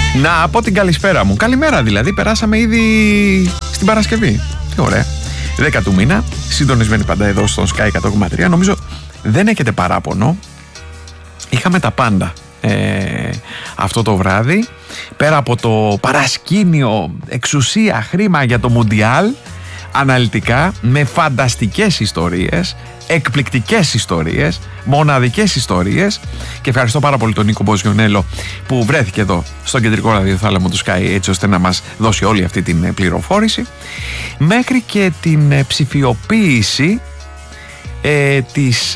Να πω την καλησπέρα μου. Καλημέρα δηλαδή, περάσαμε ήδη στην Παρασκευή. Τι ωραία. 10 του μήνα, συντονισμένοι πάντα εδώ στον Sky 100,3. Νομίζω δεν έχετε παράπονο. Είχαμε τα πάντα αυτό το βράδυ. Πέρα από το παρασκήνιο, εξουσία, χρήμα για το Μουντιάλ, αναλυτικά, με φανταστικές ιστορίες, εκπληκτικές ιστορίες, μοναδικές ιστορίες, και ευχαριστώ πάρα πολύ τον Νίκο Μποζιονέλο που βρέθηκε εδώ στον κεντρικό ραδιοθάλαμο του Sky έτσι ώστε να μας δώσει όλη αυτή την πληροφόρηση, μέχρι και την ψηφιοποίηση της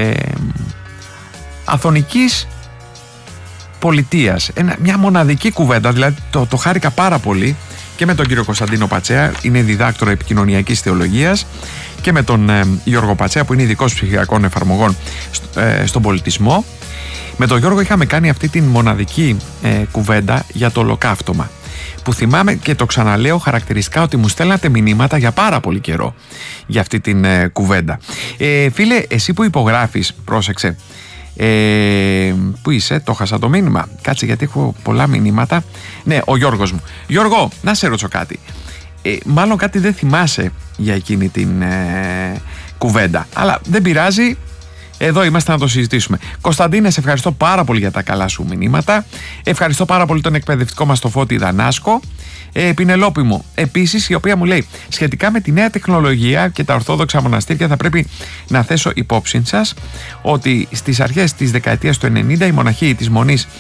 Αθωνικής Πολιτείας. Μια μοναδική κουβέντα, δηλαδή το χάρηκα πάρα πολύ και με τον κύριο Κωνσταντίνο Πατσέα, είναι διδάκτορα επικοινωνιακής θεολογίας, και με τον Γιώργο Πατσέα που είναι ειδικός ψηφιακών εφαρμογών στον πολιτισμό. Με τον Γιώργο είχαμε κάνει αυτή την μοναδική κουβέντα για το ολοκαύτωμα, που θυμάμαι και το ξαναλέω χαρακτηριστικά ότι μου στέλνατε μηνύματα για πάρα πολύ καιρό για αυτή την κουβέντα. Φίλε, εσύ που υπογράφεις, πρόσεξε, πού είσαι, το χάσα το μήνυμα, κάτσε γιατί έχω πολλά μηνύματα. Ναι, ο Γιώργος μου. Γιώργο, να σε ρωτήσω κάτι. Μάλλον κάτι δεν θυμάσαι για εκείνη την κουβέντα, αλλά δεν πειράζει, εδώ είμαστε να το συζητήσουμε. Κωνσταντίνε, σε ευχαριστώ πάρα πολύ για τα καλά σου μηνύματα. Ευχαριστώ πάρα πολύ τον εκπαιδευτικό μας το Φώτη Δανάσκο. Πινελόπη μου επίσης, η οποία μου λέει σχετικά με τη νέα τεχνολογία και τα ορθόδοξα μοναστήρια, θα πρέπει να θέσω υπόψη σας ότι στις αρχές της δεκαετίας του 90 οι μοναχοί της Μονής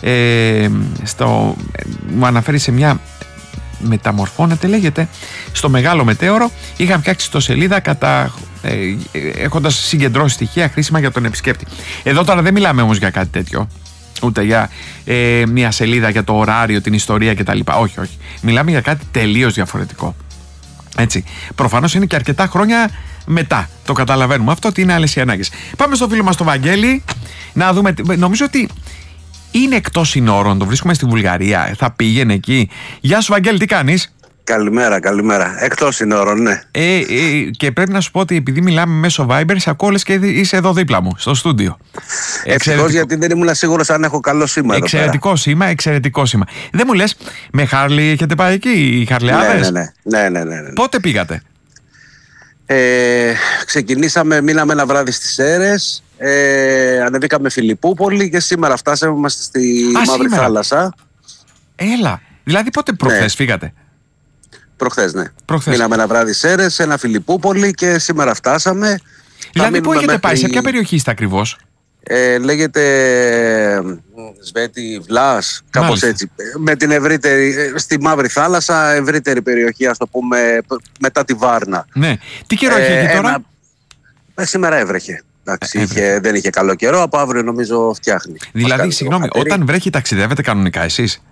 μου αναφέρει σε μια μεταμορφώνεται λέγεται στο Μεγάλο Μετέωρο, είχαν φτιάξει ιστοσελίδα έχοντας συγκεντρώσει στοιχεία χρήσιμα για τον επισκέπτη. Εδώ τώρα δεν μιλάμε όμως για κάτι τέτοιο, ούτε για μια σελίδα για το ωράριο, την ιστορία κτλ. Όχι. Μιλάμε για κάτι τελείως διαφορετικό. Έτσι. Προφανώς είναι και αρκετά χρόνια μετά. Το καταλαβαίνουμε αυτό, ότι είναι άλλες οι ανάγκες. Πάμε στο φίλο μας το Βαγγέλη να δούμε. Νομίζω ότι είναι εκτός συνόρων, το βρίσκουμε στη Βουλγαρία. Θα πήγαινε εκεί. Γεια σου Βαγγέλη, τι κάνεις? Καλημέρα. Εκτός συνόρων, ναι. Και πρέπει να σου πω ότι επειδή μιλάμε μέσω Viber, σε ακούω λες και είσαι εδώ δίπλα μου, στο στούντιο. Ευτυχώς, γιατί δεν ήμουν σίγουρος αν έχω καλό σήμα. Εξαιρετικό σήμα. Δεν μου λες, με Χάρλι έχετε πάει εκεί, οι Χαρλεάδες? Ναι. Πότε πήγατε? Ξεκινήσαμε, μείναμε ένα βράδυ στις Σέρρες, ανεβήκαμε Φιλιππούπολη και σήμερα φτάσαμε, είμαστε στη Μαύρη Θάλασσα. Έλα, δηλαδή πότε προχθές φύγατε? Προχθές, ναι. Μείναμε ένα βράδυ Σέρρες, ένα Φιλιππούπολη και σήμερα φτάσαμε. Δηλαδή πού έχετε πάει, σε ποια περιοχή είστε ακριβώς? Λέγεται Σβέτη Βλάς, κάπως έτσι. Με την ευρύτερη, στη Μαύρη Θάλασσα, ευρύτερη περιοχή, ας το πούμε, μετά τη Βάρνα. Ναι. Τι καιρό έχει εκεί τώρα? Σήμερα έβρεχε. Δεν είχε καλό καιρό, από αύριο νομίζω φτιάχνει. Δηλαδή, συγγνώμη, όταν βρέχει ταξιδεύετε κανονικά εσείς?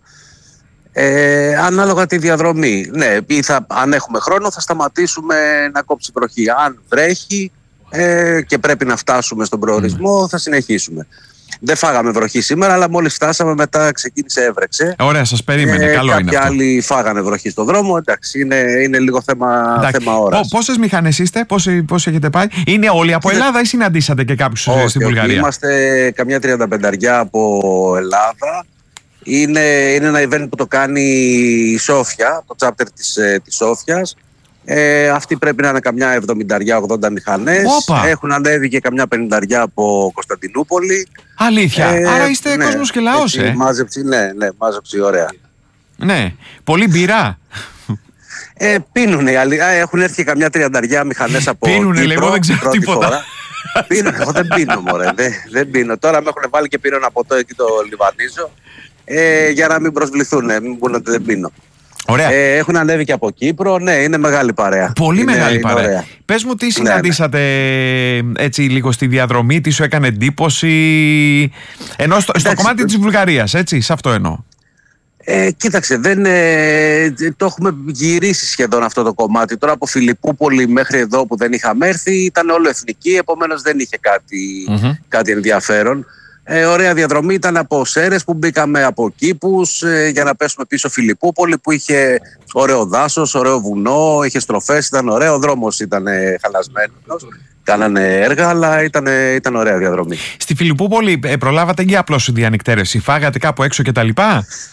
Ανάλογα τη διαδρομή. Ναι, αν έχουμε χρόνο θα σταματήσουμε να κόψει βροχή. Αν βρέχει και πρέπει να φτάσουμε στον προορισμό, θα συνεχίσουμε. Δεν φάγαμε βροχή σήμερα, αλλά μόλις φτάσαμε μετά ξεκίνησε, έβρεξε. Ωραία, σας περίμενε. Καλό είναι αυτό. Κάποιοι άλλοι φάγανε βροχή στον δρόμο. Εντάξει, είναι λίγο θέμα ώρας. Πόσες μηχανές είστε, πόσοι έχετε πάει? Είναι όλοι από Ελλάδα ή συναντήσατε και κάποιους στην Βουλγαρία? Είμαστε καμιά 35 από Ελλάδα. Είναι ένα event που το κάνει η Σόφια, το chapter της Σόφιας. Αυτοί πρέπει να είναι καμιά 70-80 μηχανές. Έχουν ανέβει και καμιά 50 από Κωνσταντινούπολη. Αλήθεια, άρα είστε κόσμος και λαός. Μάζεψη, ναι, μάζεψη, ωραία. Ναι, πολύ μπύρα. Πίνουνε οι άλλοι, έχουν έρθει και καμιά 30 μηχανές από Πίνουνε, Κύπρο. εγώ δεν ξέρω τίποτα. Πίνουνε, εγώ δεν πίνω μωρέ, δεν πίνω. Τώρα με έχουν βάλει και πίνω ένα ποτό εκεί, το λιβανίζω, για να μην προσβληθούν, μην πούνε ότι δεν πίνω. Ωραία. Έχουν ανέβει και από Κύπρο. Ναι, είναι μεγάλη παρέα. Πολύ μεγάλη παρέα. Ωραία. Πες μου τι συναντήσατε έτσι λίγο στη διαδρομή, τι σου έκανε εντύπωση? Ενώ στο κομμάτι της Βουλγαρίας, έτσι, σε αυτό εννοώ. Κοίταξε, το έχουμε γυρίσει σχεδόν αυτό το κομμάτι. Τώρα από Φιλιππούπολη μέχρι εδώ που δεν είχαμε έρθει ήταν όλο εθνική, επομένως δεν είχε κάτι ενδιαφέρον. Ωραία διαδρομή ήταν από Σέρρες που μπήκαμε από Κήπους για να πέσουμε πίσω Φιλιππούπολη που είχε ωραίο δάσος, ωραίο βουνό, είχε στροφές, ήταν ωραίο, ο δρόμος ήταν χαλασμένος. Κάνανε έργα, αλλά ήταν ωραία διαδρομή. Στη Φιλιππούπολη προλάβατε ή απλώς διανυκτέρευση? Φάγατε κάπου έξω κτλ?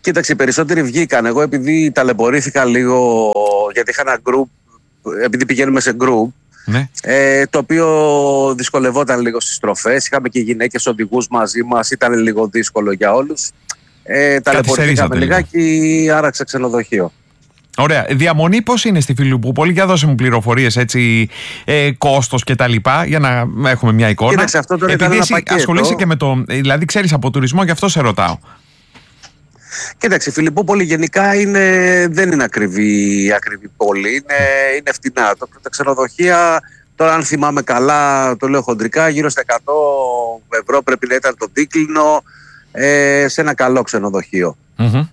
Κοίταξε, οι περισσότεροι βγήκαν. Εγώ επειδή ταλαιπωρήθηκα λίγο, γιατί είχα ένα group, επειδή πηγαίνουμε σε group, ναι. Το οποίο δυσκολευόταν λίγο στις στροφές. Είχαμε και γυναίκες οδηγούς μαζί μας, ήταν λίγο δύσκολο για όλους. Ταλαιπωρηθήκαμε λιγάκι, άραξα ξενοδοχείο. Ωραία. Διαμονή πώς είναι στη Φιλιππούπολη? Για δώσε μου πληροφορίες, έτσι, κόστος και τα λοιπά, για να έχουμε μια εικόνα. Κοίταξε, αυτό τώρα επειδή ήταν εσύ ένα πακέτο. ασχολείσαι και με το, δηλαδή ξέρεις από τουρισμό, γι' αυτό σε ρωτάω. Κοίταξε, η Φιλιππούπολη γενικά δεν είναι ακριβή πόλη, είναι φτηνά. Τα ξενοδοχεία, τώρα αν θυμάμαι καλά, το λέω χοντρικά, γύρω στα 100 ευρώ πρέπει να ήταν το δίκλινο, σε ένα καλό ξενοδοχείο. Mm-hmm.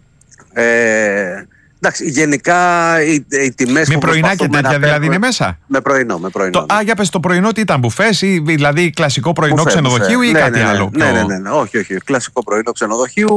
Εντάξει, γενικά οι τιμές με πρωινά και τέτοια δηλαδή είναι μέσα? Με πρωινό. Για πες, το πρωινό τι ήταν, μπουφές ή δηλαδή κλασικό πρωινό μπουφέ, ξενοδοχείου ή κάτι άλλο? Ναι. Όχι. Κλασικό πρωινό ξενοδοχείου,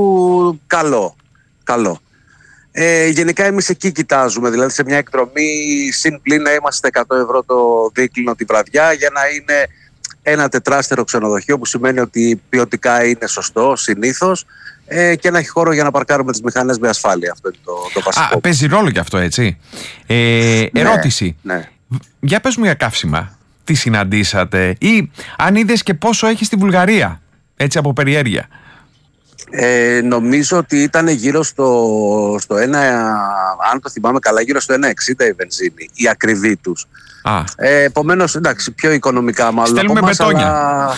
καλό. Γενικά εμείς εκεί κοιτάζουμε, δηλαδή σε μια εκδρομή συν πλήν να είμαστε 100 ευρώ το δίκλινο τη βραδιά, για να είναι ένα τετράστερο ξενοδοχείο, που σημαίνει ότι ποιοτικά είναι σωστό συνήθως, και να έχει χώρο για να παρκάρουμε τις μηχανές με ασφάλεια. Αυτό είναι το βασικό. Παίζει ρόλο και αυτό, έτσι. Ερώτηση. Ναι. Για πες μου για καύσιμα. Τι συναντήσατε ή αν είδες και πόσο έχει στη Βουλγαρία, έτσι από περιέργεια? Νομίζω ότι ήταν γύρω στο 1, αν το θυμάμαι καλά, γύρω στο 1,60 η βενζίνη, η ακριβή τους. Επομένως, εντάξει, πιο οικονομικά μάλλον. Στέλνουμε μπετόνια. Αλλά...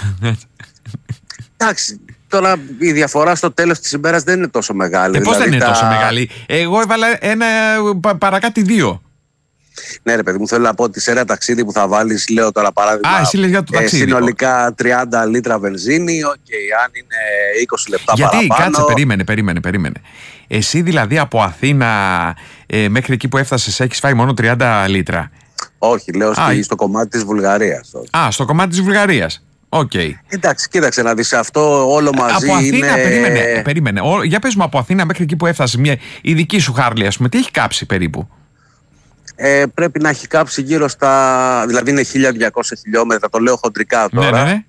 εντάξει, τώρα η διαφορά στο τέλος της ημέρας δεν είναι τόσο μεγάλη. Πώς δεν είναι τόσο μεγάλη? Εγώ έβαλα ένα παρακάτι 2. Ναι, ρε παιδί μου, θέλω να πω ότι σε ένα ταξίδι που θα βάλεις, λέω τώρα παράδειγμα, εσύ λες για το ταξίδι, συνολικά 30 λίτρα βενζίνη, αν είναι 20 λεπτά γιατί, παραπάνω... κάτσε, περίμενε. Εσύ δηλαδή από Αθήνα μέχρι εκεί που έφτασες έχεις φάει μόνο 30 λίτρα? Όχι, λέω στο κομμάτι της Βουλγαρίας. Στο κομμάτι της Βουλγαρίας. Okay. Εντάξει, κοίταξε να δεις, αυτό όλο μαζί από Αθήνα, είναι... περίμενε. Για πες μου, από Αθήνα μέχρι εκεί που έφτασες, η δική σου Χάρλι, ας πούμε, τι έχει κάψει περίπου? Πρέπει να έχει κάψει γύρω στα... δηλαδή είναι 1200 χιλιόμετρα, το λέω χοντρικά τώρα. Ναι.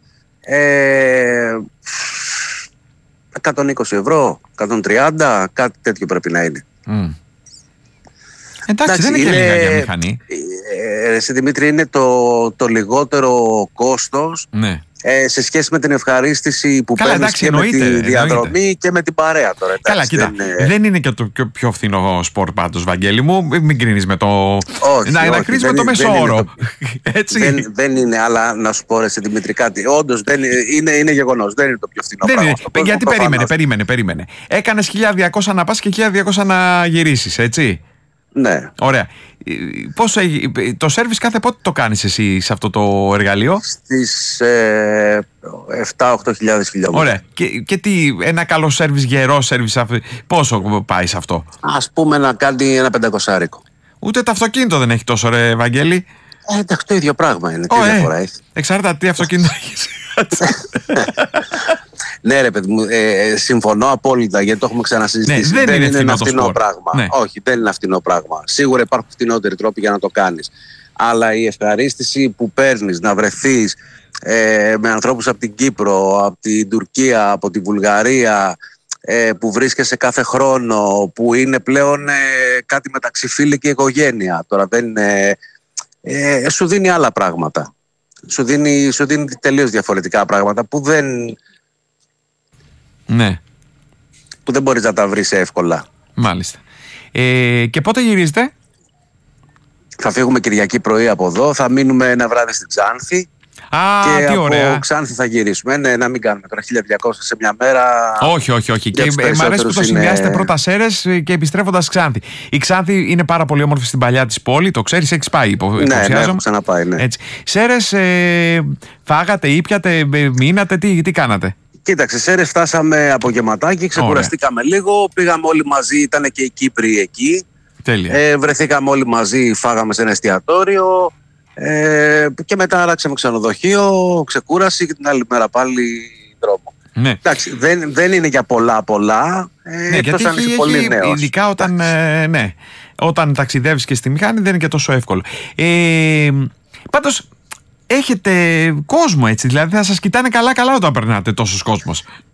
120 ευρώ, 130, κάτι τέτοιο πρέπει να είναι. Εντάξει, δεν είναι και λίγα για μηχανή. Εσύ Δημήτρη, είναι το λιγότερο κόστος, ναι, σε σχέση με την ευχαρίστηση που παίρνεις και με τη διαδρομή και με την παρέα τώρα. Καλά, κοίτα, δεν είναι και το πιο φθηνό σπορ πάντως, Βαγγέλη μου. Μην κρίνεις με το... Όχι, να κρίνεις με το μέσο όρο. Δεν είναι, αλλά να σου πω, ρε Δημήτρη, κάτι. Όντως είναι γεγονός, δεν είναι το πιο φθηνό πράγμα. Γιατί περίμενε. Έκανες 1200 να πας και 1200 να γυρίσεις, έτσι? Ναι. Ωραία. Το σέρβις κάθε πότε το κάνεις εσύ σε αυτό το εργαλείο? Στις 7-8 χιλιάδες χιλιόμετρα. Ωραία. Και τι, ένα καλό σέρβις, γερό σέρβις, πόσο πάει σε αυτό? Ας πούμε να κάνει ένα 500. Ούτε το αυτοκίνητο δεν έχει τόσο, ρε Βαγγέλη. Εντάξει, το ίδιο πράγμα είναι. Τι διαφορά έχει? Εξαρτάται τι αυτοκίνητο έχεις. Ναι, ρε παιδί μου, συμφωνώ απόλυτα, γιατί το έχουμε ξανασυζητήσει. Ναι, δεν είναι ένα φτηνό πράγμα. Ναι. Όχι, δεν είναι ένα φτηνό πράγμα. Σίγουρα υπάρχουν φτηνότεροι τρόποι για να το κάνεις. Αλλά η ευχαρίστηση που παίρνεις να βρεθείς με ανθρώπους από την Κύπρο, από την Τουρκία, από τη Βουλγαρία, που βρίσκεσαι κάθε χρόνο, που είναι πλέον κάτι μεταξύ φίλη και οικογένεια. Τώρα δεν είναι... σου δίνει άλλα πράγματα. Σου δίνει τελείως διαφορετικά πράγματα που δεν... Ναι. που δεν μπορείς να τα βρεις εύκολα. Μάλιστα. Και πότε γυρίζετε? Θα φύγουμε Κυριακή πρωί από εδώ, θα μείνουμε ένα βράδυ στην Ξάνθη. Και τι ωραία. Από Ξάνθη θα γυρίσουμε. Να μην κάνουμε τώρα 1200 σε μια μέρα. Όχι. Και μ' αρέσει που το συνδυάσετε πρώτα Σέρρες και επιστρέφοντας Ξάνθη. Η Ξάνθη είναι πάρα πολύ όμορφη στην παλιά της πόλη, το ξέρεις, έχεις πάει, Ναι, έχω ξαναπάει, ναι. Έτσι. Σέρες, φάγατε, ήπιατε, μείνατε, τι κάνατε? Κοίταξε, Σέρες φτάσαμε από γεματάκι, ξεκουραστήκαμε λίγο, πήγαμε όλοι μαζί, ήταν και οι Κύπροι εκεί. Τέλεια. Βρεθήκαμε όλοι μαζί, φάγαμε σε ένα εστιατόριο και μετά άραξαμε ξενοδοχείο, ξεκούραση και την άλλη μέρα πάλι δρόμο. Ναι. Εντάξει, δεν είναι για πολλά, εκτός αν είσαι πολύ νέος. Ειδικά όταν ταξιδεύεις και στη μηχανή δεν είναι και τόσο εύκολο. Πάντως έχετε κόσμο, έτσι, δηλαδή θα σας κοιτάνε καλά όταν περνάτε τόσος κόσμος.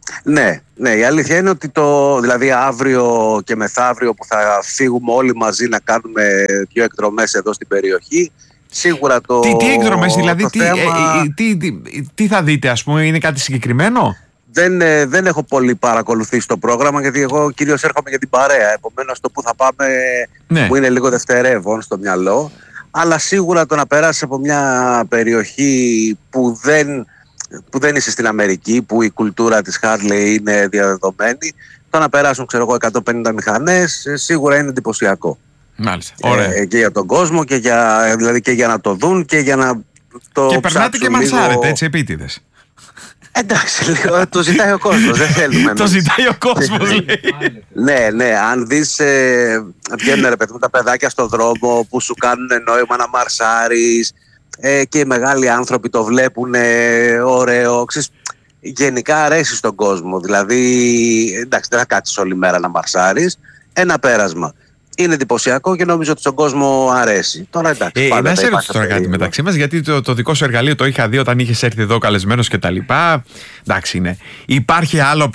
Ναι, η αλήθεια είναι ότι δηλαδή αύριο και μεθαύριο που θα φύγουμε όλοι μαζί να κάνουμε 2 εκδρομές εδώ στην περιοχή, σίγουρα Τι εκδρομές, δηλαδή θέμα... τι θα δείτε, ας πούμε, είναι κάτι συγκεκριμένο? Δεν έχω πολύ παρακολουθήσει το πρόγραμμα, γιατί εγώ κυρίως έρχομαι για την παρέα. Επομένως το που θα πάμε μου είναι λίγο δευτερεύον στο μυαλό. Αλλά σίγουρα το να περάσεις από μια περιοχή που δεν είσαι στην Αμερική, που η κουλτούρα της Harley είναι διαδεδομένη, το να περάσουν 150 μηχανές σίγουρα είναι εντυπωσιακό. Μάλιστα. Ωραία. Και για τον κόσμο δηλαδή και για να το δουν και για να το και περνάτε και μασάρετε έτσι επίτηδες. Εντάξει, λίγο το ζητάει ο κόσμος, δεν θέλουμε. Το ζητάει ο κόσμος, λέει. Ναι, αν δεις βγαίνουν ρε παιδί μου τα παιδάκια στο δρόμο που σου κάνουν νόημα να μαρσάρεις, και οι μεγάλοι άνθρωποι το βλέπουν ωραίο, γενικά αρέσει στον κόσμο. Δηλαδή, εντάξει, δεν θα κάτσεις όλη μέρα να μαρσάρεις, ένα πέρασμα. Είναι εντυπωσιακό και νομίζω ότι στον κόσμο αρέσει. Τώρα εντάξει. Να σε ρωτήσω τώρα κάτι μεταξύ μας, γιατί το δικό σου εργαλείο το είχα δει όταν είχες έρθει εδώ καλεσμένος και τα λοιπά. Εντάξει είναι. Υπάρχει άλλο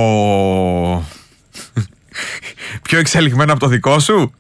πιο εξελιγμένο από το δικό σου?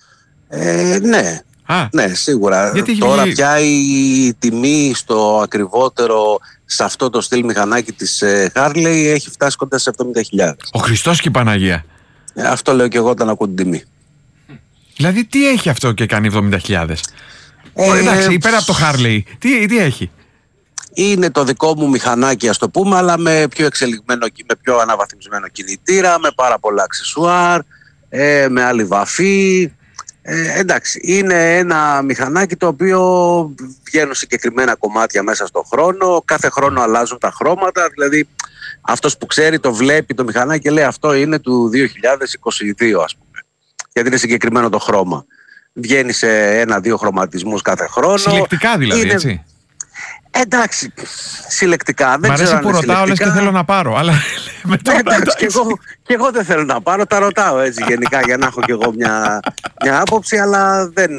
Ναι, σίγουρα. Τώρα πια η τιμή στο ακριβότερο σε αυτό το στυλ μηχανάκι της Harley έχει φτάσει κοντά σε 70.000. Ο Χριστός και η Παναγία. Αυτό λέω και εγώ όταν ακούω την τιμή. Δηλαδή τι έχει αυτό και κάνει 70.000? Εντάξει, πέρα από το Harley, τι έχει? Είναι το δικό μου μηχανάκι, ας το πούμε, αλλά με πιο εξελιγμένο και με πιο αναβαθμισμένο κινητήρα, με πάρα πολλά αξεσουάρ, με άλλη βαφή. Εντάξει, είναι ένα μηχανάκι το οποίο βγαίνουν συγκεκριμένα κομμάτια μέσα στον χρόνο, κάθε χρόνο αλλάζουν τα χρώματα, δηλαδή αυτός που ξέρει το βλέπει το μηχανάκι και λέει αυτό είναι του 2022, ας πούμε, γιατί είναι συγκεκριμένο το χρώμα. Βγαίνει σε 1-2 χρωματισμούς κάθε χρόνο. Συλλεκτικά δηλαδή, έτσι? Εντάξει, συλλεκτικά. Μ' αρέσει που ρωτάω, λες και θέλω να πάρω. Αλλά εντάξει, και εγώ δεν θέλω να πάρω, τα ρωτάω έτσι γενικά για να έχω και εγώ μια άποψη, αλλά δεν.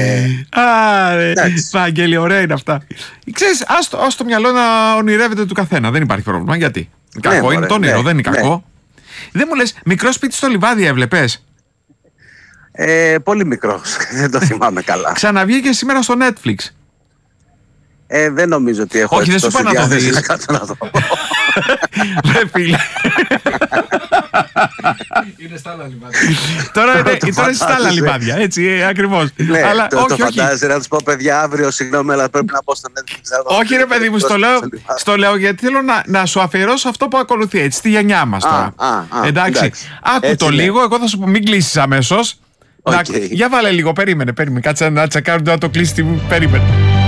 Βαγγέλη, ωραία είναι αυτά. Ξέρεις, ας το μυαλό να ονειρεύεται του καθένα. Δεν υπάρχει πρόβλημα. Γιατί? Κακό είναι το όνειρο, δεν είναι κακό. Δεν μου λες, μικρό σπίτι στο Λιβάδι έβλεπες? Πολύ μικρό. Δεν το θυμάμαι καλά. Ξαναβγήκε σήμερα στο Netflix. Δεν νομίζω ότι έχω. Όχι, δεν σου είπα να το δεις. Ρε φίλε. Είναι στα άλλα λιβάδια. Τώρα είσαι στα άλλα λιβάδια, έτσι ακριβώς. Αλλά το φαντάζεσαι να τους πω, παιδιά, αύριο συγγνώμη, αλλά πρέπει να πω στο Netflix. Όχι ρε παιδί μου, στο λέω γιατί θέλω να σου αφιερώσω αυτό που ακολουθεί, έτσι, στη γενιά μας τώρα. Εντάξει, άκου το λίγο, εγώ θα σου πω μην κλείσεις αμέσως. Για βάλε λίγο, περίμενε, κάτσε να τσεκάρω να το κλείσει, περίμενε.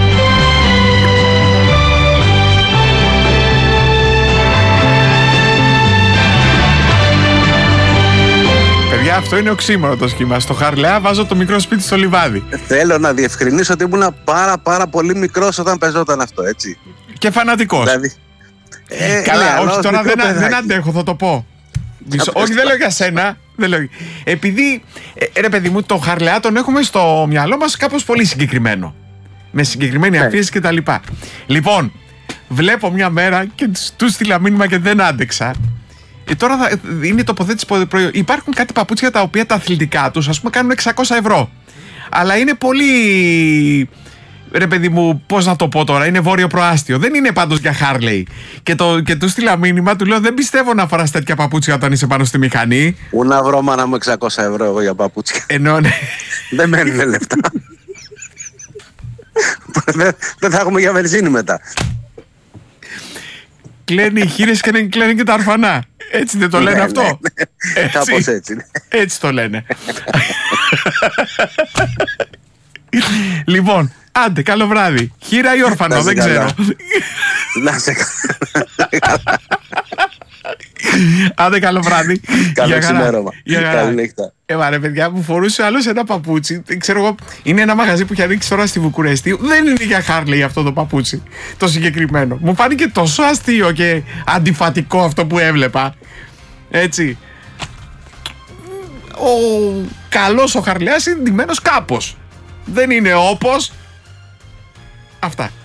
Παιδιά, αυτό είναι οξύμορο το σχήμα. Στο Χαρλέα βάζω το μικρό σπίτι στο Λιβάδι. Θέλω να διευκρινίσω ότι ήμουν πάρα πολύ μικρός όταν παίζονταν αυτό, έτσι. Και φανατικός. Δηλαδή, καλά, όχι τώρα δεν αντέχω, θα το πω. Όχι, δεν λέω για σένα. Επειδή, ρε παιδί μου, το Χαρλέα τον έχουμε στο μυαλό μας κάπως πολύ συγκεκριμένο. Με συγκεκριμένη αφίεση κτλ. Λοιπόν, βλέπω μια μέρα και του στείλα μήνυμα και δεν άντεξα. Τώρα είναι τοποθέτηση προϊόντων. Υπάρχουν κάτι παπούτσια τα οποία τα αθλητικά τους, ας πούμε, κάνουν 600 ευρώ. Αλλά είναι πολύ. Ρε παιδί μου, πώς να το πω τώρα, είναι βόρειο προάστιο. Δεν είναι πάντως για Harley. Και του στείλα μήνυμα, του λέω: δεν πιστεύω να φοράς τέτοια παπούτσια όταν είσαι πάνω στη μηχανή. Πού να βρω, μάνα μου, 600 ευρώ εγώ για παπούτσια. Ναι. Δεν μένουν λεφτά. Δεν θα έχουμε για βενζίνη μετά. Κλαίνουν οι χείρες και κλαίνουν και τα αρφανά. Έτσι δεν το λένε αυτό? Ναι. Κάπως έτσι. Έτσι το λένε. Λοιπόν, άντε, καλό βράδυ. Χείρα ή όρφανο, δεν ξέρω. Να σε καλά. Άντε, καλό βράδυ. Καλό ξημέρωμα. Καλή νύχτα. Ρε παιδιά, μου φορούσε άλλος ένα παπούτσι. Ξέρω εγώ, είναι ένα μαγαζί που έχει ανοίξει τώρα στη Βουκουρέστη. Δεν είναι για Harley αυτό το παπούτσι, το συγκεκριμένο. Μου φάνηκε τόσο αστείο και αντιφατικό αυτό που έβλεπα. Έτσι. Ο καλός ο Χαρλεάς είναι ντυμένος κάπως. Δεν είναι όπως. Αυτά.